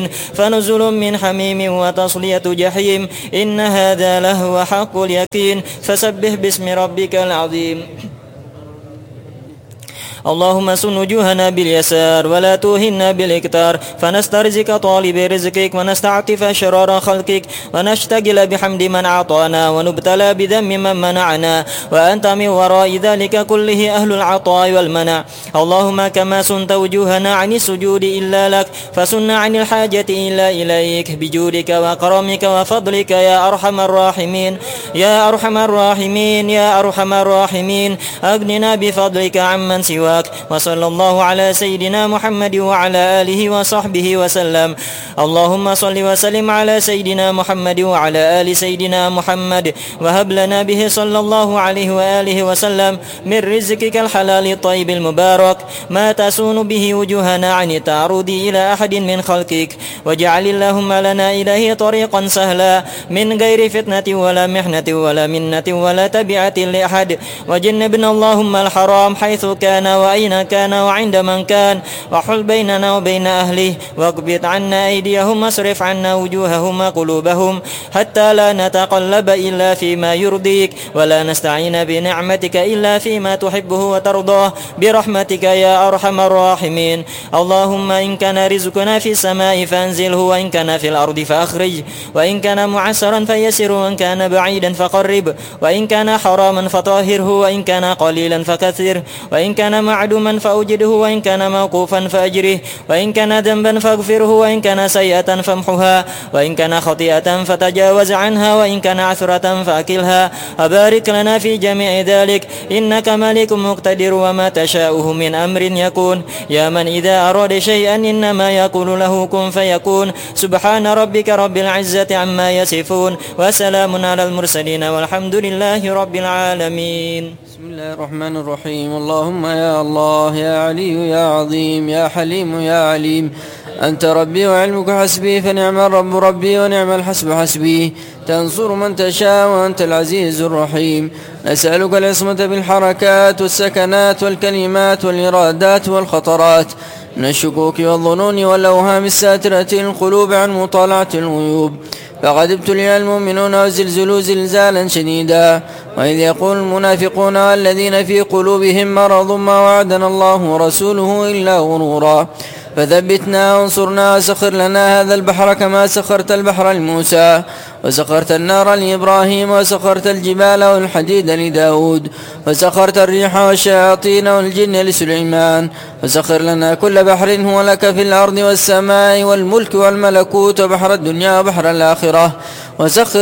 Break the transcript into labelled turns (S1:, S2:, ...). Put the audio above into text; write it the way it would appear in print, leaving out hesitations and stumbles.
S1: فنزل من حميم وتصلية جحيم إن هذا لهو حق اليقين فسبح باسم ربك العظيم. اللهم سن وجوهنا باليسار ولا توهنا بالإكتار فنسترزق طالب رزقك ونستعطف شرار خلقك ونشتغل بحمد من أعطانا ونبتلى بذم من منعنا وأنت من وراء ذلك كله أهل العطاء والمنع. اللهم كما سنت وجوهنا عن السجود إلا لك فسن عن الحاجة إلا إليك بجودك وكرمك وفضلك يا أرحم الراحمين يا أرحم الراحمين يا أرحم الراحمين. أغننا بفضلك عمن سواك. وصلى الله على سيدنا محمد وعلى آله وصحبه وسلم. اللهم صل وسلم على سيدنا محمد وعلى آل سيدنا محمد وهب لنا به صلى الله عليه وآله وسلم من رزقك الحلال الطيب المبارك ما تسون به وجوهنا عن التعرض إلى أحد من خلقك واجعل اللهم لنا إليه طريقا سهلا من غير فتنة ولا محنة ولا منة ولا تبعة لأحد. وجنبنا اللهم الحرام حيث كان وأين كان وعند من كان وحل بيننا وبين أهله واقبض عنا أيديهم واصرف عنا وجوههم وقلوبهم حتى لا نتقلب إلا فيما يرضيك ولا نستعين بنعمتك إلا فيما تحبه وترضاه برحمتك يا أرحم الراحمين. اللهم إن كان رزقنا في السماء فأنزله وإن كان في الأرض فأخرج وإن كان معسرا فيسر وإن كان بعيدا فقرب وإن كان حراما فطهره وإن كان قليلا فكثر وإن كان معدوما فأوجده وإن كان موقوفا فأجره وإن كان ذنبا فاغفره وإن كان سيئة فامحها وإن كان خطيئة فتجاوز عنها وإن كان عثرة فأكلها. أبارك لنا في جميع ذلك إنك ملك مقتدر وما تشاؤه من أمر يكون يا من إذا أراد شيئا إنما يقول له كن فيكون. سبحان ربك رب العزة عما يصفون وسلام على المرسلين والحمد لله رب العالمين.
S2: بسم الله الرحمن الرحيم. اللهم يا الله يا علي يا عظيم يا حليم يا عليم أنت ربي وعلمك حسبي فنعم الرب ربي ونعم الحسب حسبي تنصر من تشاء وأنت العزيز الرحيم. نسألك العصمة بالحركات والسكنات والكلمات والإرادات والخطرات من الشكوك والظنون والأوهام الساترة القلوب عن مطالعة الغيوب. فقد ابتلي المؤمنون وزلزلوا زلزالا شديدا وإذ يقول المنافقون والذين في قلوبهم مرض ما وعدنا الله ورسوله إلا غرورا. فثبتنا وانصرنا وسخر لنا هذا البحر كما سخرت البحر لموسى وسخرت النار لإبراهيم وسخرت الجبال والحديد لداود وسخرت الريح والشياطين والجن لسليمان وسخر لنا كل بحر هو لك في الأرض والسماء والملك والملكوت وبحر الدنيا وبحر الآخرة وسخر